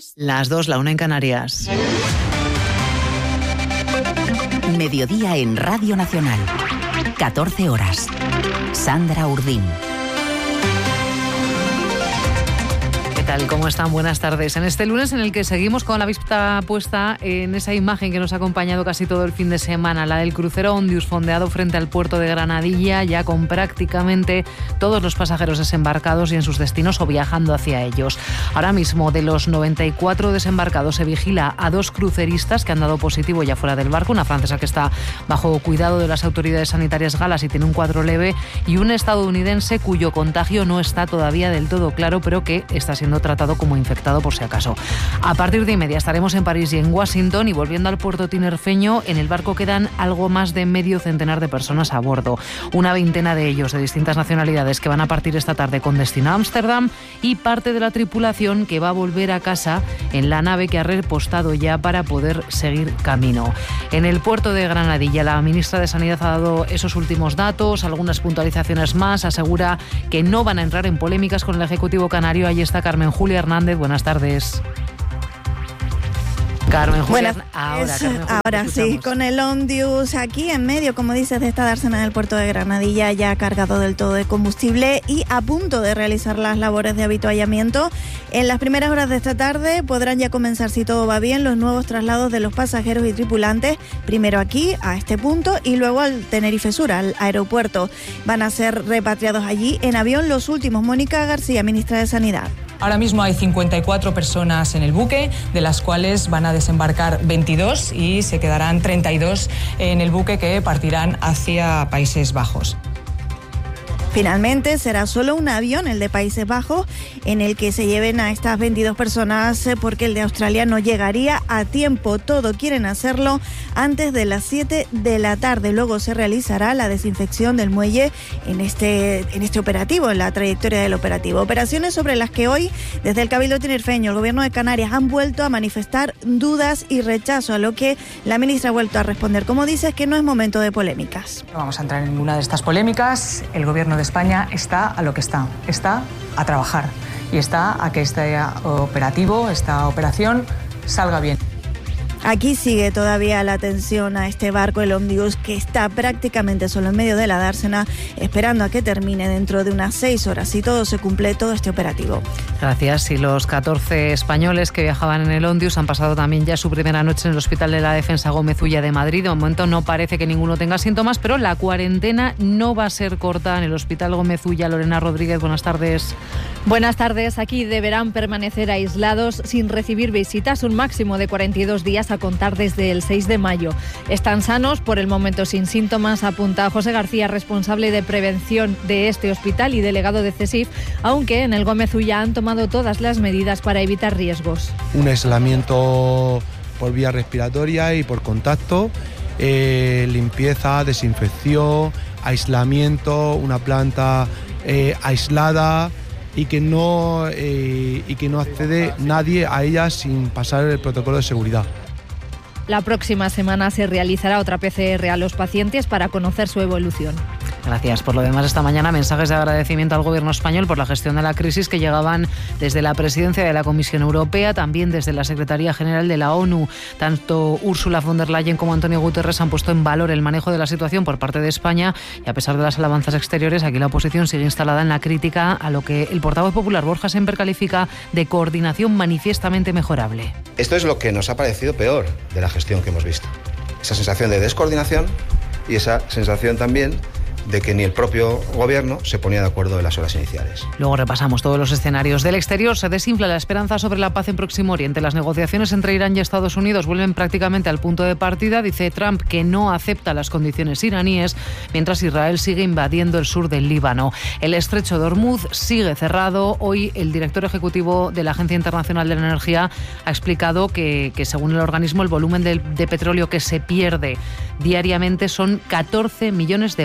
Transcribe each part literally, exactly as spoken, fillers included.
Noticias. Las dos, la una en Canarias. Mediodía en Radio Nacional. catorce horas. Sandra Urdín. ¿Qué tal? ¿Cómo están? Buenas tardes. En este lunes en el que seguimos con la vista puesta en esa imagen que nos ha acompañado casi todo el fin de semana, la del crucero Ondius fondeado frente al puerto de Granadilla, ya con prácticamente todos los pasajeros desembarcados y en sus destinos o viajando hacia ellos. Ahora mismo, de los noventa y cuatro desembarcados, se vigila a dos cruceristas que han dado positivo ya fuera del barco, una francesa que está bajo cuidado de las autoridades sanitarias galas y tiene un cuadro leve, y un estadounidense cuyo contagio no está todavía del todo claro, pero que está siendo tratado como infectado por si acaso. A partir de y media estaremos en París y en Washington, y volviendo al puerto tinerfeño, en el barco quedan algo más de medio centenar de personas a bordo. Una veintena de ellos de distintas nacionalidades que van a partir esta tarde con destino a Ámsterdam, y parte de la tripulación que va a volver a casa en la nave que ha repostado ya para poder seguir camino. En el puerto de Granadilla, la ministra de Sanidad ha dado esos últimos datos, algunas puntualizaciones más, asegura que no van a entrar en polémicas con el Ejecutivo canario. Ahí está Carmen Julia Hernández, buenas tardes. Carmen Julia, Buenas, ahora, Carmen Julia, ahora sí, con el Ondius aquí en medio, como dices, de esta dársena del puerto de Granadilla, ya cargado del todo de combustible y a punto de realizar las labores de avituallamiento. En las primeras horas de esta tarde podrán ya comenzar, si todo va bien, los nuevos traslados de los pasajeros y tripulantes, primero aquí, a este punto, y luego al Tenerife Sur, al aeropuerto. Van a ser repatriados allí en avión los últimos. Mónica García, ministra de Sanidad. Ahora mismo hay cincuenta y cuatro personas en el buque, de las cuales van a desembarcar veintidós y se quedarán treinta y dos en el buque que partirán hacia Países Bajos. Finalmente será solo un avión, el de Países Bajos, en el que se lleven a estas veintidós personas, porque el de Australia no llegaría a tiempo. Todo quieren hacerlo antes de las siete de la tarde. Luego se realizará la desinfección del muelle en este, en este operativo, en la trayectoria del operativo. Operaciones sobre las que hoy, desde el Cabildo Tinerfeño, el Gobierno de Canarias, han vuelto a manifestar dudas y rechazo, a lo que la ministra ha vuelto a responder. Como dices, que no es momento de polémicas. No vamos a entrar en ninguna de estas polémicas. El Gobierno de España está a lo que está, está a trabajar y está a que este operativo, esta operación salga bien. Aquí sigue todavía la atención a este barco, el Ondius, que está prácticamente solo en medio de la dársena, esperando a que termine dentro de unas seis horas y todo se cumple, todo este operativo. Gracias. Y los catorce españoles que viajaban en el Ondius han pasado también ya su primera noche en el Hospital de la Defensa Gómez Ulla de Madrid. De momento no parece que ninguno tenga síntomas, pero la cuarentena no va a ser corta en el Hospital Gómez Ulla. Lorena Rodríguez, buenas tardes. Buenas tardes. Aquí deberán permanecer aislados sin recibir visitas un máximo de cuarenta y dos días a contar desde el seis de mayo. Están sanos, por el momento sin síntomas, apunta José García, responsable de prevención de este hospital y delegado de CESIF, aunque en el Gómez Ulla han tomado todas las medidas para evitar riesgos. Un aislamiento por vía respiratoria y por contacto, eh, limpieza, desinfección, aislamiento, una planta eh, aislada y que no eh, y que no accede nadie a ella sin pasar el protocolo de seguridad. La próxima semana se realizará otra P C R a los pacientes para conocer su evolución. Gracias. Por lo demás, esta mañana mensajes de agradecimiento al Gobierno español por la gestión de la crisis que llegaban desde la presidencia de la Comisión Europea, también desde la Secretaría General de la ONU. Tanto Ursula von der Leyen como Antonio Guterres han puesto en valor el manejo de la situación por parte de España, y a pesar de las alabanzas exteriores, aquí la oposición sigue instalada en la crítica a lo que el portavoz popular Borja Semper califica de coordinación manifiestamente mejorable. Esto es lo que nos ha parecido peor de la gestión que hemos visto. Esa sensación de descoordinación y esa sensación también de que ni el propio gobierno se ponía de acuerdo en las horas iniciales. Luego repasamos todos los escenarios. Del exterior se desinfla la esperanza sobre la paz en Próximo Oriente. Las negociaciones entre Irán y Estados Unidos vuelven prácticamente al punto de partida. Dice Trump que no acepta las condiciones iraníes, mientras Israel sigue invadiendo el sur del Líbano. El estrecho de Hormuz sigue cerrado. Hoy el director ejecutivo de la Agencia Internacional de la Energía ha explicado que, que según el organismo, el volumen de, de petróleo que se pierde diariamente son catorce millones de barriles. Son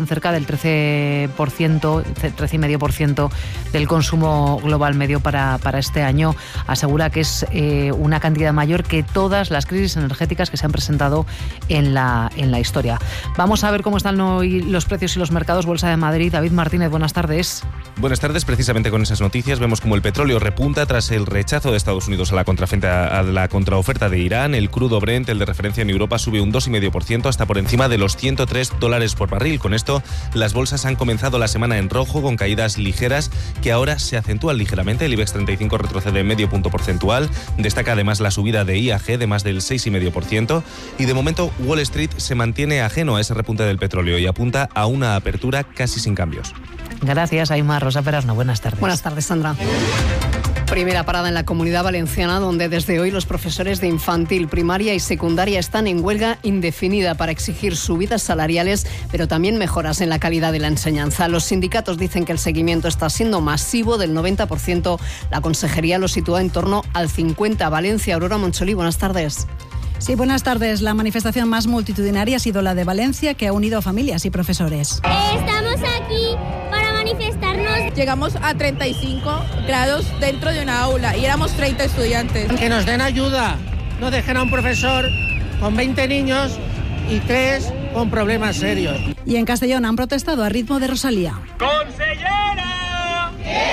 son cerca del trece por ciento, trece coma cinco por ciento del consumo global medio para, para este año. Asegura que es eh, una cantidad mayor que todas las crisis energéticas que se han presentado en la, en la historia. Vamos a ver cómo están hoy los precios y los mercados. Bolsa de Madrid. David Martínez, buenas tardes. Buenas tardes. Precisamente con esas noticias vemos como el petróleo repunta tras el rechazo de Estados Unidos a la, a la contraoferta de Irán. El crudo Brent, el de referencia en Europa, sube un dos coma cinco por ciento hasta por encima de los ciento tres dólares por barril. Con esto, las bolsas han comenzado la semana en rojo con caídas ligeras que ahora se acentúan ligeramente. El IBEX treinta y cinco retrocede medio punto porcentual. Destaca además la subida de I A G de más del seis coma cinco por ciento. Y de momento Wall Street se mantiene ajeno a ese repunte del petróleo y apunta a una apertura casi sin cambios. Gracias, Aymar. Rosa Perasno, buenas tardes. Buenas tardes, Sandra. Primera parada en la Comunidad Valenciana, donde desde hoy los profesores de infantil, primaria y secundaria están en huelga indefinida para exigir subidas salariales, pero también mejoras en la calidad de la enseñanza. Los sindicatos dicen que el seguimiento está siendo masivo, del noventa por ciento. La consejería lo sitúa en torno al cincuenta por ciento. Valencia, Aurora Moncholí, buenas tardes. Sí, buenas tardes. La manifestación más multitudinaria ha sido la de Valencia, que ha unido a familias y profesores. Estamos aquí para manifestarnos. Llegamos a treinta y cinco grados dentro de una aula y éramos treinta estudiantes. Que nos den ayuda, no dejen a un profesor con veinte niños y tres con problemas serios. Y en Castellón han protestado a ritmo de Rosalía. ¡Consellera!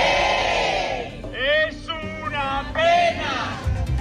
¿Qué? ¡Es una pena!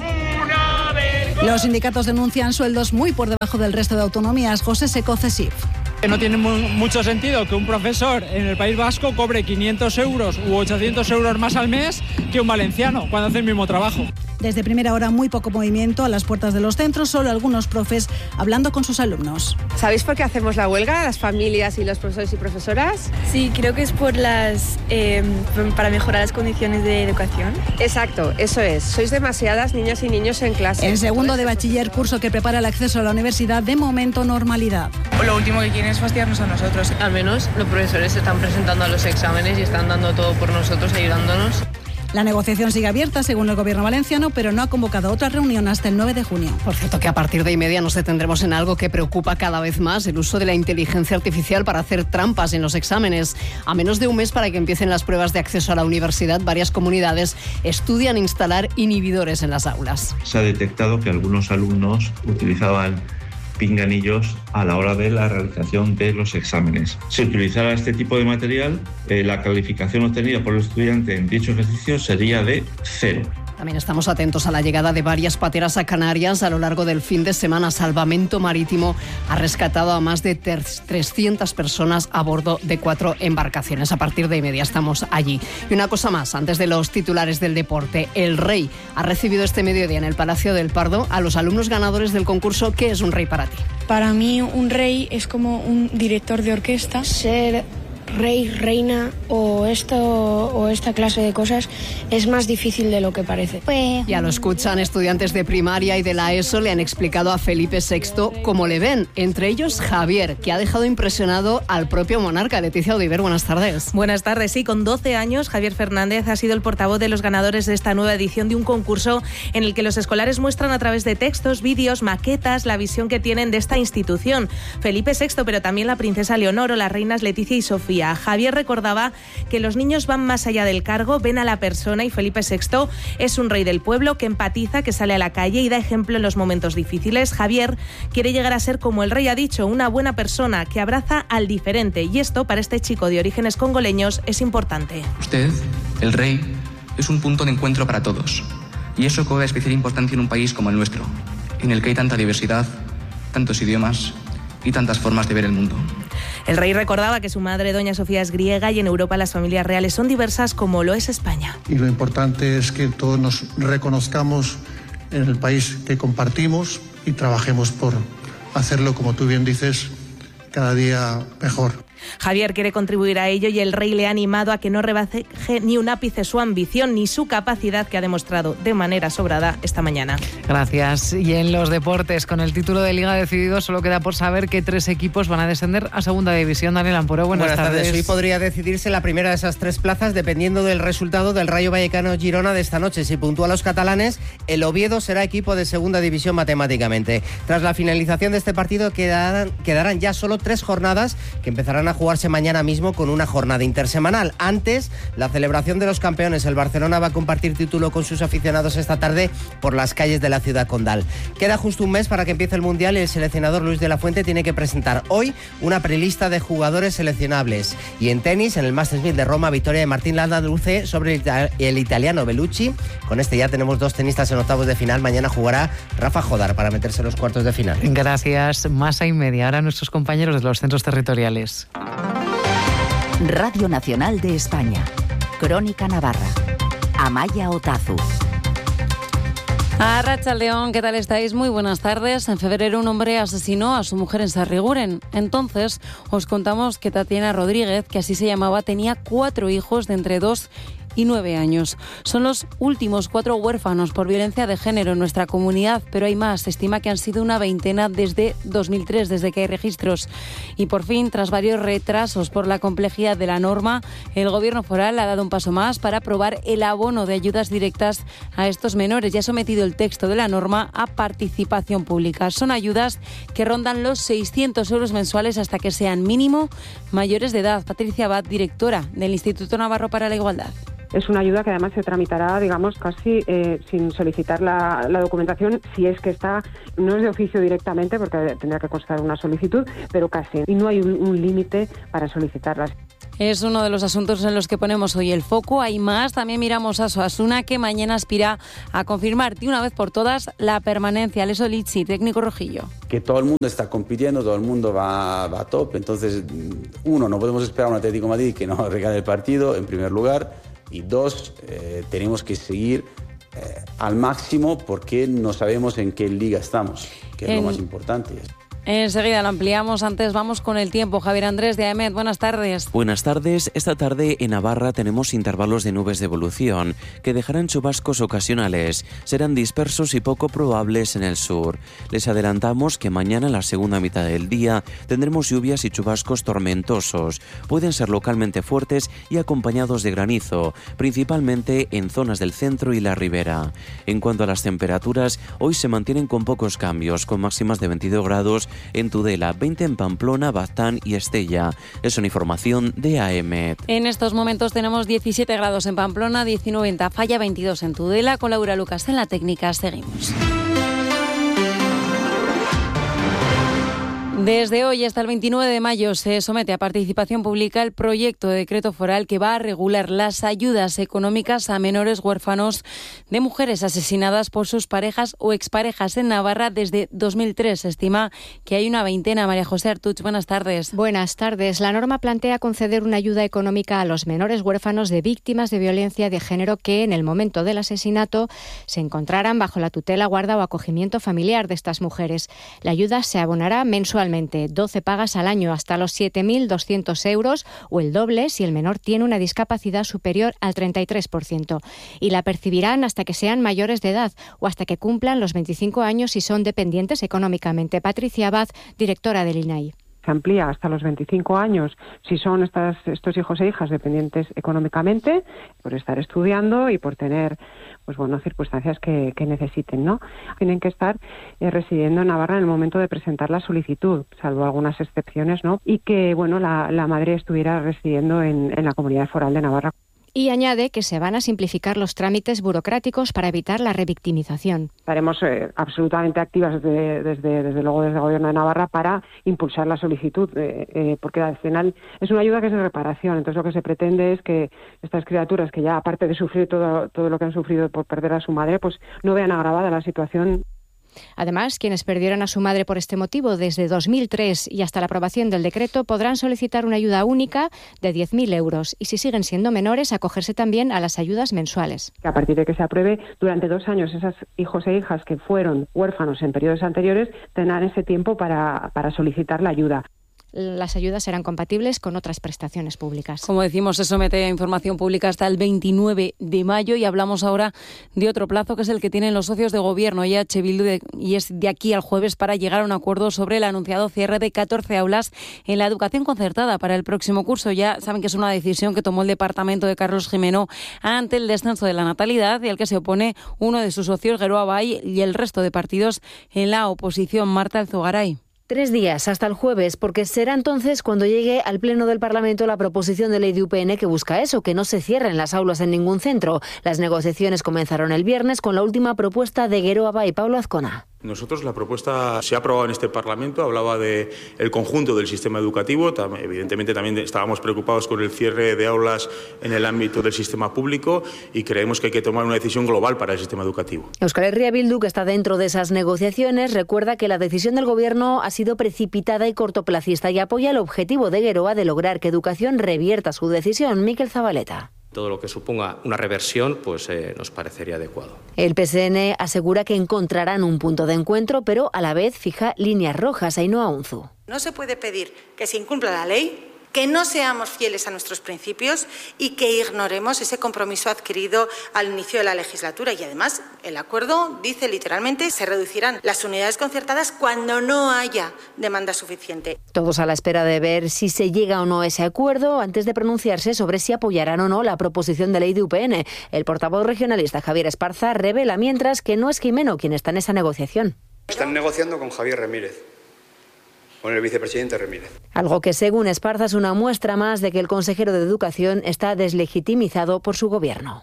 ¡Una vergüenza! Los sindicatos denuncian sueldos muy por debajo del resto de autonomías. José Seco, CESIF. No tiene mucho sentido que un profesor en el País Vasco cobre quinientos euros u ochocientos euros más al mes que un valenciano cuando hace el mismo trabajo. Desde primera hora muy poco movimiento a las puertas de los centros, solo algunos profes hablando con sus alumnos. ¿Sabéis por qué hacemos la huelga, las familias y los profesores y profesoras? Sí, creo que es por las eh, para mejorar las condiciones de educación. Exacto, eso es. Sois demasiadas niñas y niños en clase. En segundo de bachiller, curso que prepara el acceso a la universidad, de momento normalidad. Lo último que quieren es fastidiarnos a nosotros. Al menos los profesores se están presentando a los exámenes y están dando todo por nosotros, ayudándonos. La negociación sigue abierta, según el gobierno valenciano, pero no ha convocado otra reunión hasta el nueve de junio. Por cierto, que a partir de y media nos detendremos en algo que preocupa cada vez más: el uso de la inteligencia artificial para hacer trampas en los exámenes. A menos de un mes para que empiecen las pruebas de acceso a la universidad, varias comunidades estudian instalar inhibidores en las aulas. Se ha detectado que algunos alumnos utilizaban pinganillos a la hora de la realización de los exámenes. Si utilizara este tipo de material, eh, la calificación obtenida por el estudiante en dicho ejercicio sería de cero. También estamos atentos a la llegada de varias pateras a Canarias a lo largo del fin de semana. Salvamento Marítimo ha rescatado a más de trescientas personas a bordo de cuatro embarcaciones. A partir de y media estamos allí. Y una cosa más, antes de los titulares del deporte: el Rey ha recibido este mediodía en el Palacio del Pardo a los alumnos ganadores del concurso ¿Qué es un rey para ti? Para mí, un rey es como un director de orquesta. Ser rey, reina o esto o esta clase de cosas es más difícil de lo que parece. Pues... Ya lo escuchan, estudiantes de primaria y de la ESO le han explicado a Felipe sexto cómo le ven, entre ellos Javier, que ha dejado impresionado al propio monarca. Leticia Odiver, buenas tardes. Buenas tardes, sí, con doce años Javier Fernández ha sido el portavoz de los ganadores de esta nueva edición de un concurso en el que los escolares muestran a través de textos, vídeos, maquetas, la visión que tienen de esta institución. Felipe sexto, pero también la princesa Leonor o las reinas Leticia y Sofía. Javier recordaba que los niños van más allá del cargo, ven a la persona, y Felipe sexto es un rey del pueblo que empatiza, que sale a la calle y da ejemplo en los momentos difíciles. Javier quiere llegar a ser, como el rey ha dicho, una buena persona que abraza al diferente, y esto para este chico de orígenes congoleños es importante. Usted, el rey, es un punto de encuentro para todos, y eso cobra especial importancia en un país como el nuestro, en el que hay tanta diversidad, tantos idiomas y tantas formas de ver el mundo. El rey recordaba que su madre, doña Sofía, es griega y en Europa las familias reales son diversas, como lo es España. Y lo importante es que todos nos reconozcamos en el país que compartimos y trabajemos por hacerlo, como tú bien dices, cada día mejor. Javier quiere contribuir a ello y el rey le ha animado a que no rebaje ni un ápice su ambición ni su capacidad, que ha demostrado de manera sobrada esta mañana. Gracias. Y en los deportes, con el título de Liga decidido, solo queda por saber qué tres equipos van a descender a Segunda División. Daniel Amporo, buenas, buenas tardes. tardes. Hoy podría decidirse la primera de esas tres plazas dependiendo del resultado del Rayo Vallecano-Girona de esta noche. Si puntúan los catalanes, el Oviedo será equipo de Segunda División matemáticamente. Tras la finalización de este partido quedarán, quedarán ya solo tres jornadas que empezarán a a jugarse mañana mismo con una jornada intersemanal. Antes, la celebración de los campeones. El Barcelona va a compartir título con sus aficionados esta tarde por las calles de la ciudad condal. Queda justo un mes para que empiece el Mundial y el seleccionador Luis de la Fuente tiene que presentar hoy una prelista de jugadores seleccionables. Y en tenis, en el Masters mil de Roma, victoria de Martín Landaluce sobre el, ita- el italiano Bellucci. Con este ya tenemos dos tenistas en octavos de final. Mañana jugará Rafa Jodar para meterse en los cuartos de final. Gracias. Masa y media. Ahora nuestros compañeros de los centros territoriales. Radio Nacional de España. Crónica Navarra. Amaya Otazu. Arratsaldeon, ¿qué tal estáis? Muy buenas tardes. En febrero un hombre asesinó a su mujer en Sarriguren. Entonces os contamos que Tatiana Rodríguez, que así se llamaba, tenía cuatro hijos de entre dos y nueve años. Son los últimos cuatro huérfanos por violencia de género en nuestra comunidad, pero hay más. Se estima que han sido una veintena desde dos mil tres, desde que hay registros. Y por fin, tras varios retrasos por la complejidad de la norma, el Gobierno foral ha dado un paso más para aprobar el abono de ayudas directas a estos menores y ha sometido el texto de la norma a participación pública. Son ayudas que rondan los seiscientos euros mensuales hasta que sean mínimo mayores de edad. Patricia Abad, directora del Instituto Navarro para la Igualdad. Es una ayuda que además se tramitará, digamos, casi eh, sin solicitar la, la documentación, si es que está, no es de oficio directamente, porque tendrá que constar una solicitud, pero casi. Y no hay un, un límite para solicitarlas. Es uno de los asuntos en los que ponemos hoy el foco. Hay más. También miramos a Osasuna, que mañana aspira a confirmar de una vez por todas la permanencia. Leso Litsi, técnico rojillo. Que todo el mundo está compitiendo, todo el mundo va, va a top. Entonces, uno, no podemos esperar a un Atlético de Madrid que nos regale el partido, en primer lugar. Y dos, eh, tenemos que seguir eh, al máximo porque no sabemos en qué liga estamos, que es en... lo más importante. Enseguida lo ampliamos. Antes vamos con el tiempo. Javier Andrés de A E M E T, buenas tardes. Buenas tardes. Esta tarde en Navarra tenemos intervalos de nubes de evolución que dejarán chubascos ocasionales. Serán dispersos y poco probables en el sur. Les adelantamos que mañana en la segunda mitad del día tendremos lluvias y chubascos tormentosos. Pueden ser localmente fuertes y acompañados de granizo, principalmente en zonas del centro y la ribera. En cuanto a las temperaturas, hoy se mantienen con pocos cambios, con máximas de veintidós grados en Tudela, veinte en Pamplona, Baztán y Estella. Es una información de A E M E T. En estos momentos tenemos diecisiete grados en Pamplona, diecinueve en Tafalla, veintidós en Tudela. Con Laura Lucas en la técnica, seguimos. Desde hoy hasta el veintinueve de mayo se somete a participación pública el proyecto de decreto foral que va a regular las ayudas económicas a menores huérfanos de mujeres asesinadas por sus parejas o exparejas en Navarra desde dos mil tres. Se estima que hay una veintena. María José Artuch, buenas tardes. Buenas tardes. La norma plantea conceder una ayuda económica a los menores huérfanos de víctimas de violencia de género que en el momento del asesinato se encontraran bajo la tutela, guarda o acogimiento familiar de estas mujeres. La ayuda se abonará mensualmente. doce pagas al año hasta los siete mil doscientos euros o el doble si el menor tiene una discapacidad superior al treinta y tres por ciento. Y la percibirán hasta que sean mayores de edad o hasta que cumplan los veinticinco años si son dependientes económicamente. Patricia Abad, directora del I N A I. Se amplía hasta los veinticinco años si son estas, estos hijos e hijas dependientes económicamente, por estar estudiando y por tener pues bueno, circunstancias que, que necesiten, ¿no? Tienen que estar eh, residiendo en Navarra en el momento de presentar la solicitud, salvo algunas excepciones, ¿no? Y que, bueno, la, la madre estuviera residiendo en, en la Comunidad Foral de Navarra. Y añade que se van a simplificar los trámites burocráticos para evitar la revictimización. Estaremos eh, absolutamente activas de, desde, desde luego desde el Gobierno de Navarra para impulsar la solicitud, eh, eh, porque al final es una ayuda que es de reparación. Entonces lo que se pretende es que estas criaturas que ya aparte de sufrir todo, todo lo que han sufrido por perder a su madre, pues no vean agravada la situación. Además, quienes perdieron a su madre por este motivo desde dos mil tres y hasta la aprobación del decreto podrán solicitar una ayuda única de diez mil euros y si siguen siendo menores, acogerse también a las ayudas mensuales. A partir de que se apruebe, durante dos años esos hijos e hijas que fueron huérfanos en periodos anteriores tendrán ese tiempo para, para solicitar la ayuda. Las ayudas serán compatibles con otras prestaciones públicas. Como decimos, se somete a información pública hasta el veintinueve de mayo y hablamos ahora de otro plazo que es el que tienen los socios de gobierno y H. Bildu de, y es de aquí al jueves para llegar a un acuerdo sobre el anunciado cierre de catorce aulas en la educación concertada para el próximo curso. Ya saben que es una decisión que tomó el departamento de Carlos Jimeno ante el descenso de la natalidad y al que se opone uno de sus socios, Geroa Bay, y el resto de partidos en la oposición. Marta Alzogaray. Tres días, hasta el jueves, porque será entonces cuando llegue al Pleno del Parlamento la proposición de ley de U P N que busca eso, que no se cierren las aulas en ningún centro. Las negociaciones comenzaron el viernes con la última propuesta de Geroa y Pablo Azcona. Nosotros la propuesta se ha aprobado en este Parlamento, hablaba de el conjunto del sistema educativo, evidentemente también estábamos preocupados con el cierre de aulas en el ámbito del sistema público y creemos que hay que tomar una decisión global para el sistema educativo. Euskal Herria Bildu, que está dentro de esas negociaciones, recuerda que la decisión del Gobierno ha sido precipitada y cortoplacista y apoya el objetivo de Geroa de lograr que Educación revierta su decisión. Miquel Zabaleta. Todo lo que suponga una reversión pues eh, nos parecería adecuado. El P S N asegura que encontrarán un punto de encuentro, pero a la vez fija líneas rojas. Ainhoa Unzu. No se puede pedir que se incumpla la ley, que no seamos fieles a nuestros principios y que ignoremos ese compromiso adquirido al inicio de la legislatura. Y además, el acuerdo dice literalmente se reducirán las unidades concertadas cuando no haya demanda suficiente. Todos a la espera de ver si se llega o no a ese acuerdo antes de pronunciarse sobre si apoyarán o no la proposición de ley de U P N. El portavoz regionalista Javier Esparza revela mientras que no es Jimeno quien está en esa negociación. Están negociando con Javier Ramírez, con el vicepresidente Ramírez. Algo que, según Esparza, es una muestra más de que el consejero de Educación está deslegitimizado por su gobierno.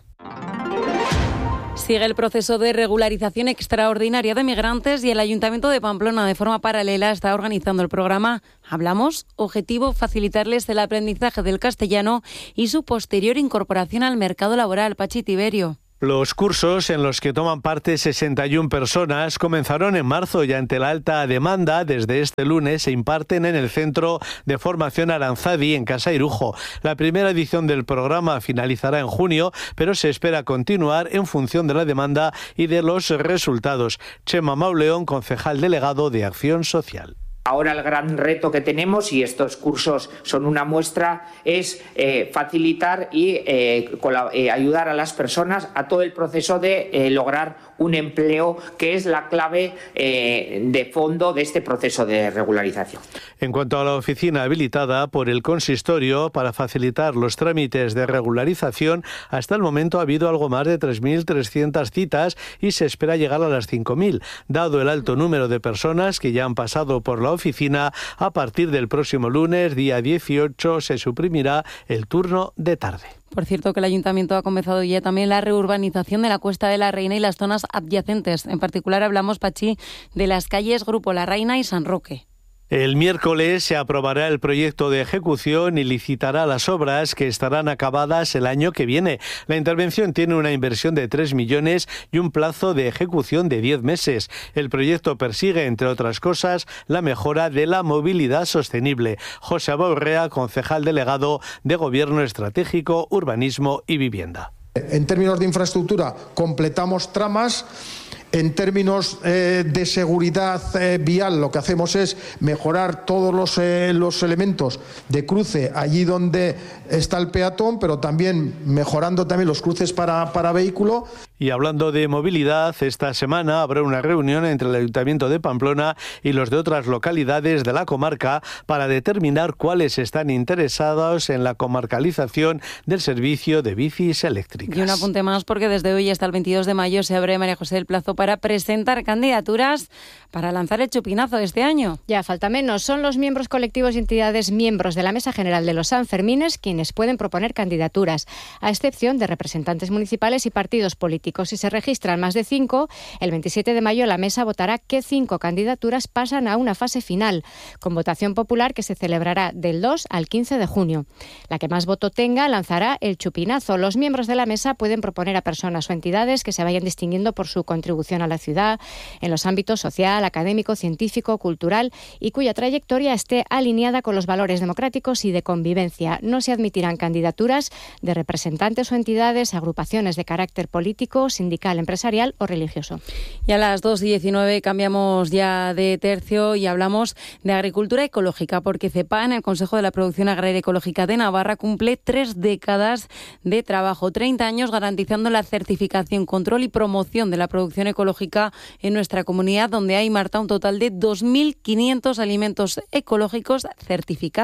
Sigue el proceso de regularización extraordinaria de migrantes y el Ayuntamiento de Pamplona, de forma paralela, está organizando el programa Hablamos, objetivo facilitarles el aprendizaje del castellano y su posterior incorporación al mercado laboral. Pachi Tiberio. Los cursos, en los que toman parte sesenta y una personas, comenzaron en marzo y ante la alta demanda, desde este lunes se imparten en el Centro de Formación Aranzadi, en Casa Irujo. La primera edición del programa finalizará en junio, pero se espera continuar en función de la demanda y de los resultados. Chema Mauleón, concejal delegado de Acción Social. Ahora el gran reto que tenemos, y estos cursos son una muestra, es eh, facilitar y eh, eh, ayudar a las personas a todo el proceso de eh, lograr un empleo, que es la clave eh, de fondo de este proceso de regularización. En cuanto a la oficina habilitada por el consistorio para facilitar los trámites de regularización, hasta el momento ha habido algo más de tres mil trescientas citas y se espera llegar a las cinco mil. Dado el alto número de personas que ya han pasado por la oficina, a partir del próximo lunes, día dieciocho, se suprimirá el turno de tarde. Por cierto, que el Ayuntamiento ha comenzado ya también la reurbanización de la Cuesta de la Reina y las zonas adyacentes. En particular hablamos, Pachi, de las calles Grupo La Reina y San Roque. El miércoles se aprobará el proyecto de ejecución y licitará las obras, que estarán acabadas el año que viene. La intervención tiene una inversión de tres millones y un plazo de ejecución de diez meses. El proyecto persigue, entre otras cosas, la mejora de la movilidad sostenible. José Abaurrea, concejal delegado de Gobierno Estratégico, Urbanismo y Vivienda. En términos de infraestructura, completamos tramas. En términos eh, de seguridad eh, vial, lo que hacemos es mejorar todos los, eh, los elementos de cruce allí donde está el peatón, pero también mejorando también los cruces para, para vehículo. Y hablando de movilidad, esta semana habrá una reunión entre el Ayuntamiento de Pamplona y los de otras localidades de la comarca para determinar cuáles están interesados en la comarcalización del servicio de bicis eléctricas. Y un apunte más, porque desde hoy hasta el veintidós de mayo se abre, María José, el plazo para presentar candidaturas para lanzar el chupinazo de este año. Ya falta menos. Son los miembros colectivos y entidades miembros de la Mesa General de los Sanfermines quienes pueden proponer candidaturas, a excepción de representantes municipales y partidos políticos. Si se registran más de cinco, el veintisiete de mayo la Mesa votará qué cinco candidaturas pasan a una fase final, con votación popular que se celebrará del dos al quince de junio. La que más voto tenga lanzará el chupinazo. Los miembros de la Mesa pueden proponer a personas o entidades que se vayan distinguiendo por su contribución a la ciudad en los ámbitos social, académico, científico, cultural y cuya trayectoria esté alineada con los valores democráticos y de convivencia. No se admitirán candidaturas de representantes o entidades, agrupaciones de carácter político, sindical, empresarial o religioso. Y a las dos y diecinueve cambiamos ya de tercio y hablamos de agricultura ecológica, porque CEPAN, el Consejo de la Producción Agraria Ecológica de Navarra, cumple tres décadas de trabajo, treinta años garantizando la certificación, control y promoción de la producción ecológica en nuestra comunidad, donde hay, Marta, un total de dos mil quinientos alimentos ecológicos certificados.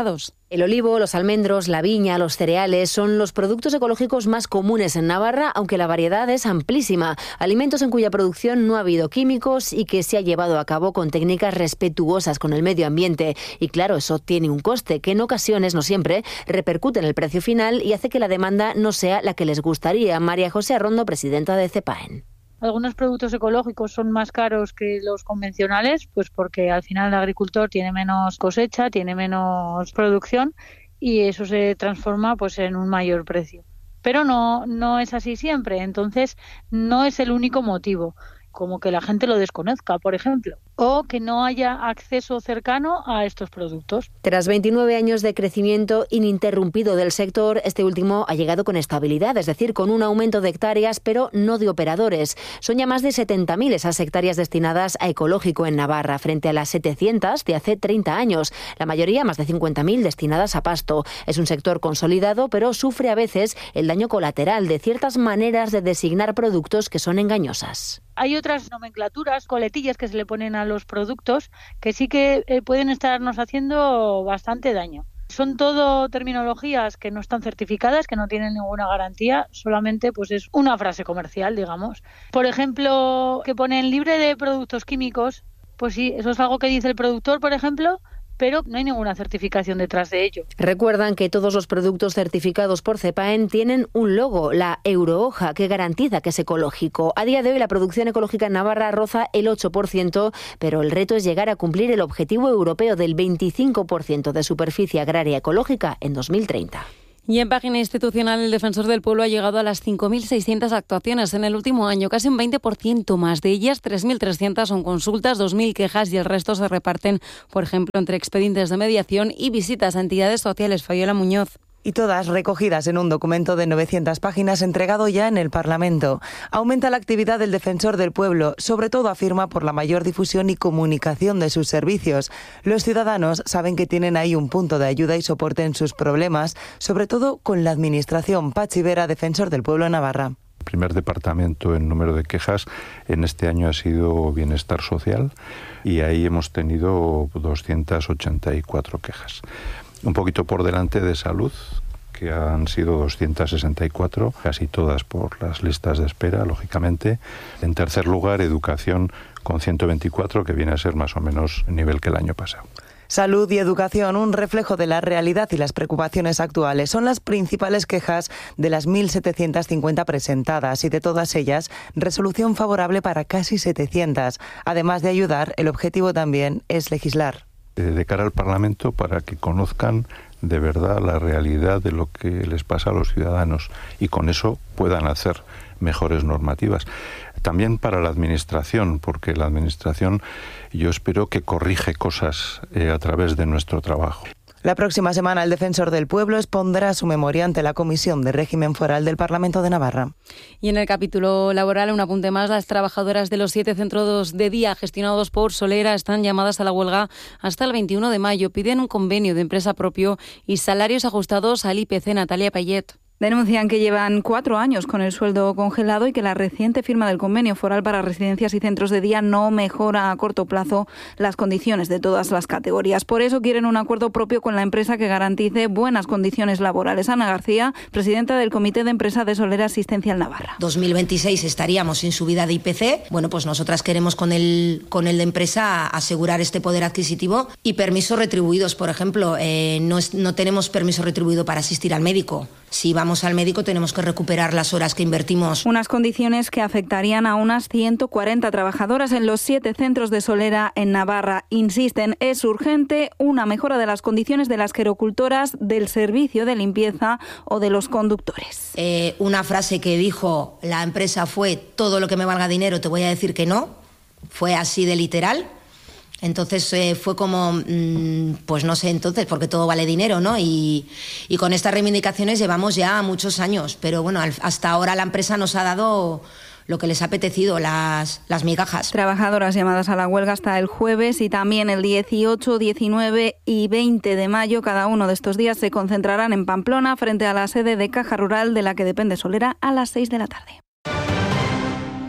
El olivo, los almendros, la viña, los cereales son los productos ecológicos más comunes en Navarra, aunque la variedad es amplísima. Alimentos en cuya producción no ha habido químicos y que se ha llevado a cabo con técnicas respetuosas con el medio ambiente. Y claro, eso tiene un coste que en ocasiones, no siempre, repercute en el precio final y hace que la demanda no sea la que les gustaría. María José Arrondo, presidenta de CEPAEN. Algunos productos ecológicos son más caros que los convencionales, pues porque al final el agricultor tiene menos cosecha, tiene menos producción y eso se transforma pues en un mayor precio. Pero no, no es así siempre, entonces no es el único motivo, como que la gente lo desconozca, por ejemplo, o que no haya acceso cercano a estos productos. Tras veintinueve años de crecimiento ininterrumpido del sector, este último ha llegado con estabilidad, es decir, con un aumento de hectáreas, pero no de operadores. Son ya más de setenta mil esas hectáreas destinadas a ecológico en Navarra, frente a las setecientas de hace treinta años. La mayoría, más de cincuenta mil, destinadas a pasto. Es un sector consolidado, pero sufre a veces el daño colateral de ciertas maneras de designar productos que son engañosas. Hay otras nomenclaturas, coletillas que se le ponen a los productos que sí que eh, pueden estarnos haciendo bastante daño. Son todo terminologías que no están certificadas, que no tienen ninguna garantía, solamente pues es una frase comercial, digamos. Por ejemplo, que ponen libre de productos químicos, pues sí, eso es algo que dice el productor, por ejemplo, pero no hay ninguna certificación detrás de ello. Recuerdan que todos los productos certificados por CEPAEN tienen un logo, la Eurohoja, que garantiza que es ecológico. A día de hoy la producción ecológica en Navarra roza el ocho por ciento, pero el reto es llegar a cumplir el objetivo europeo del veinticinco por ciento de superficie agraria ecológica en dos mil treinta. Y en página institucional, el Defensor del Pueblo ha llegado a las cinco mil seiscientas actuaciones en el último año, casi un veinte por ciento más. De ellas, tres mil trescientas son consultas, dos mil quejas y el resto se reparten, por ejemplo, entre expedientes de mediación y visitas a entidades sociales. Fabiola Muñoz. Y todas recogidas en un documento de novecientas páginas entregado ya en el Parlamento. Aumenta la actividad del Defensor del Pueblo, sobre todo afirma por la mayor difusión y comunicación de sus servicios. Los ciudadanos saben que tienen ahí un punto de ayuda y soporte en sus problemas, sobre todo con la Administración. Pachi Vera, Defensor del Pueblo en Navarra. El primer departamento en número de quejas en este año ha sido Bienestar Social y ahí hemos tenido doscientas ochenta y cuatro quejas. Un poquito por delante de Salud, que han sido doscientas sesenta y cuatro, casi todas por las listas de espera, lógicamente. En tercer lugar, Educación, con ciento veinticuatro, que viene a ser más o menos el nivel que el año pasado. Salud y educación, un reflejo de la realidad y las preocupaciones actuales. Son las principales quejas de las mil setecientas cincuenta presentadas y de todas ellas, resolución favorable para casi setecientas. Además de ayudar, el objetivo también es legislar. De cara al Parlamento para que conozcan de verdad la realidad de lo que les pasa a los ciudadanos y con eso puedan hacer mejores normativas. También para la Administración, porque la Administración yo espero que corrige cosas eh, a través de nuestro trabajo. La próxima semana el Defensor del Pueblo expondrá su memoria ante la Comisión de Régimen Foral del Parlamento de Navarra. Y en el capítulo laboral, un apunte más, las trabajadoras de los siete centros de día gestionados por Solera están llamadas a la huelga hasta el veintiuno de mayo. Piden un convenio de empresa propio y salarios ajustados al I P C. Natalia Payet. Denuncian que llevan cuatro años con el sueldo congelado y que la reciente firma del convenio foral para residencias y centros de día no mejora a corto plazo las condiciones de todas las categorías. Por eso quieren un acuerdo propio con la empresa que garantice buenas condiciones laborales. Ana García, presidenta del Comité de Empresa de Solera Asistencial Navarra. dos mil veintiséis estaríamos sin subida de I P C. Bueno, pues nosotras queremos con el, con el de empresa asegurar este poder adquisitivo y permisos retribuidos. Por ejemplo, eh, no, es, no tenemos permiso retribuido para asistir al médico. Si vamos al médico tenemos que recuperar las horas que invertimos. Unas condiciones que afectarían a unas ciento cuarenta trabajadoras en los siete centros de Solera en Navarra. Insisten, es urgente una mejora de las condiciones de las gerocultoras, del servicio de limpieza o de los conductores. Eh, una frase que dijo la empresa fue: todo lo que me valga dinero te voy a decir que no. Fue así de literal. Entonces eh, fue como, mmm, pues no sé entonces, porque todo vale dinero, ¿no? Y, y con estas reivindicaciones llevamos ya muchos años, pero bueno, al, hasta ahora la empresa nos ha dado lo que les ha apetecido, las, las migajas. Trabajadoras llamadas a la huelga hasta el jueves y también el dieciocho, diecinueve y veinte de mayo. Cada uno de estos días se concentrarán en Pamplona, frente a la sede de Caja Rural, de la que depende Solera, a las seis de la tarde.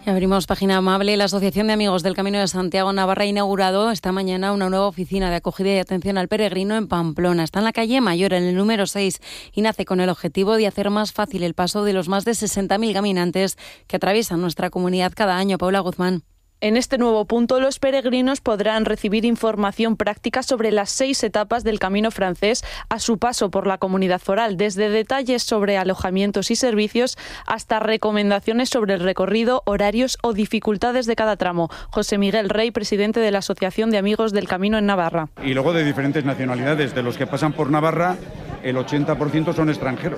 Y abrimos página amable. La Asociación de Amigos del Camino de Santiago Navarra ha inaugurado esta mañana una nueva oficina de acogida y atención al peregrino en Pamplona. Está en la calle Mayor, en el número seis, y nace con el objetivo de hacer más fácil el paso de los más de sesenta mil caminantes que atraviesan nuestra comunidad cada año. Paula Guzmán. En este nuevo punto, los peregrinos podrán recibir información práctica sobre las seis etapas del Camino francés a su paso por la comunidad foral, desde detalles sobre alojamientos y servicios hasta recomendaciones sobre el recorrido, horarios o dificultades de cada tramo. José Miguel Rey, presidente de la Asociación de Amigos del Camino en Navarra. Y luego de diferentes nacionalidades, de los que pasan por Navarra, el ochenta por ciento son extranjeros.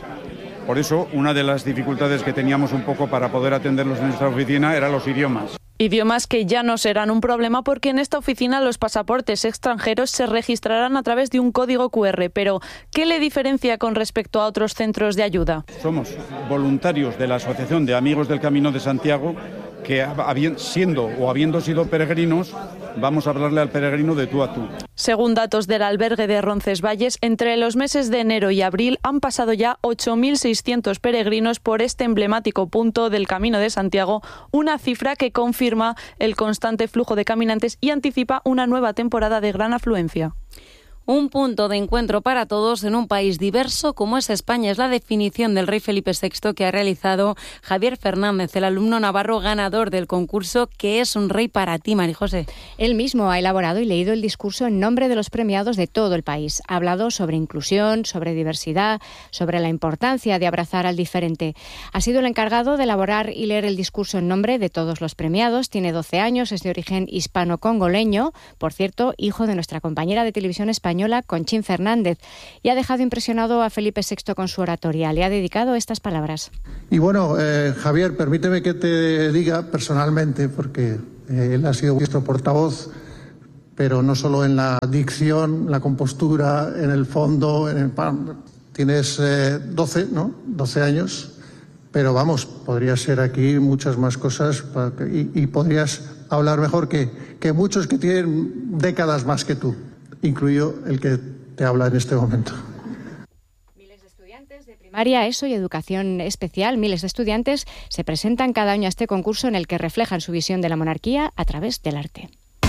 Por eso, una de las dificultades que teníamos un poco para poder atenderlos en nuestra oficina eran los idiomas. Idiomas que ya no serán un problema porque en esta oficina los pasaportes extranjeros se registrarán a través de un código cu erre. Pero, ¿qué le diferencia con respecto a otros centros de ayuda? Somos voluntarios de la Asociación de Amigos del Camino de Santiago que, siendo o habiendo sido peregrinos, vamos a hablarle al peregrino de tú a tú. Según datos del albergue de Roncesvalles, entre los meses de enero y abril han pasado ya ocho mil seiscientos peregrinos por este emblemático punto del Camino de Santiago, una cifra que confirma el constante flujo de caminantes y anticipa una nueva temporada de gran afluencia. Un punto de encuentro para todos en un país diverso como es España. Es la definición del rey Felipe sexto que ha realizado Javier Fernández, el alumno navarro ganador del concurso ¿Qué es un rey para ti, María José? Él mismo ha elaborado y leído el discurso en nombre de los premiados de todo el país. Ha hablado sobre inclusión, sobre diversidad, sobre la importancia de abrazar al diferente. Ha sido el encargado de elaborar y leer el discurso en nombre de todos los premiados. Tiene doce años, es de origen hispano-congoleño, por cierto, hijo de nuestra compañera de televisión española, Conchín Fernández, y ha dejado impresionado a Felipe sexto con su oratoria. Le ha dedicado estas palabras. Y bueno, eh, Javier, permíteme que te diga personalmente, porque eh, él ha sido vuestro portavoz, pero no solo en la dicción, la compostura, en el fondo, en el pan. Tienes eh, doce, ¿no? doce años, pero vamos, podrías ser aquí muchas más cosas para que, y, y podrías hablar mejor que, que muchos que tienen décadas más que tú, incluido el que te habla en este momento. Miles de estudiantes de primaria, ESO y educación especial, miles de estudiantes se presentan cada año a este concurso en el que reflejan su visión de la monarquía a través del arte.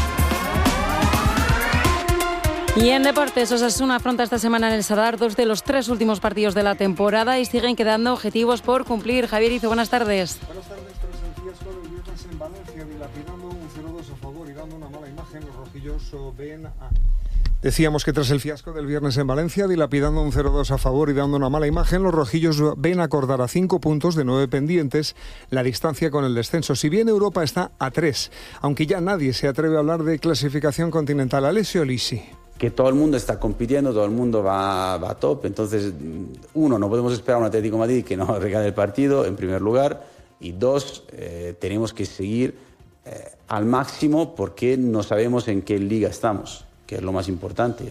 Y en deportes, Osasuna afronta esta semana en el Sadar dos de los tres últimos partidos de la temporada y siguen quedando objetivos por cumplir. Javier Izo, buenas tardes. Buenas tardes. Tras el fiasco del viernes en Valencia, dilapidando un cero dos a favor y dando una mala imagen, los rojillos ven a... Decíamos que tras el fiasco del viernes en Valencia, dilapidando un cero dos a favor y dando una mala imagen, los rojillos ven acordar a cinco puntos de nueve pendientes la distancia con el descenso. Si bien Europa está a tres, aunque ya nadie se atreve a hablar de clasificación continental. Alessio Lisi. Que todo el mundo está compitiendo, todo el mundo va, va a top, entonces, uno, no podemos esperar a un Atlético de Madrid que nos regale el partido, en primer lugar, y dos, eh, tenemos que seguir eh, al máximo porque no sabemos en qué liga estamos, que es lo más importante.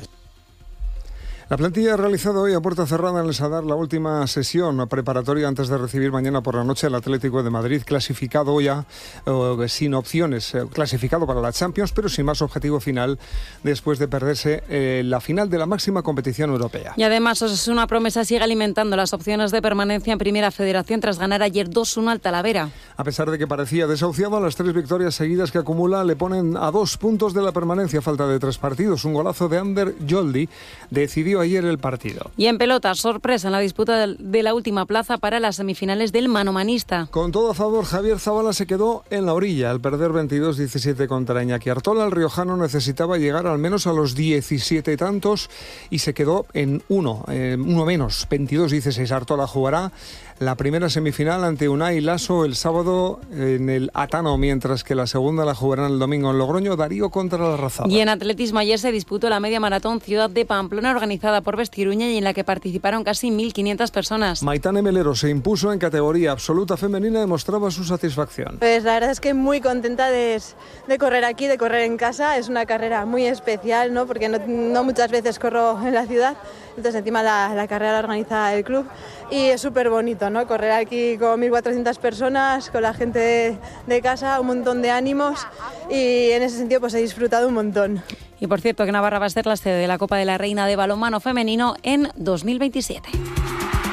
La plantilla ha realizado hoy a puerta cerrada en el Sadar la última sesión preparatoria antes de recibir mañana por la noche al Atlético de Madrid, clasificado ya eh, sin opciones, eh, clasificado para la Champions, pero sin más objetivo final después de perderse eh, la final de la máxima competición europea. Y además Osasuna Promesa sigue alimentando las opciones de permanencia en Primera Federación tras ganar ayer dos uno al Talavera. A pesar de que parecía desahuciado, las tres victorias seguidas que acumula le ponen a dos puntos de la permanencia, falta de tres partidos. Un golazo de Ander Joldi decidió ayer el partido. Y en pelota, sorpresa en la disputa de la última plaza para las semifinales del manomanista. Con todo a favor, Javier Zabala se quedó en la orilla al perder veintidós diecisiete contra Iñaki Artola. El riojano necesitaba llegar al menos a los diecisiete tantos y se quedó en uno, eh, uno menos, veintidós dieciséis. Artola jugará la primera semifinal ante Unai Lasso el sábado en el Atano, mientras que la segunda la jugarán el domingo en Logroño, Darío contra la Razada. Y en atletismo ayer se disputó la media maratón Ciudad de Pamplona, organizada por Vestiruña y en la que participaron casi mil quinientas personas. Maitane Melero se impuso en categoría absoluta femenina y demostraba su satisfacción. Pues la verdad es que muy contenta de, de correr aquí, de correr en casa. Es una carrera muy especial, ¿no? Porque no, no muchas veces corro en la ciudad. Entonces encima la, la carrera la organiza el club y es súper bonito, ¿no? Correr aquí con mil cuatrocientas personas, con la gente de, de casa, un montón de ánimos y en ese sentido pues he disfrutado un montón. Y por cierto que Navarra va a ser la sede de la Copa de la Reina de balonmano femenino en dos mil veintisiete.